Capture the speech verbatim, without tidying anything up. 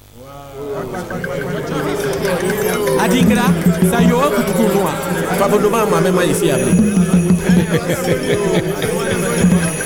Adigra, ça y est, tout le monde. Pas de mal, ma mère m'a ici appelé.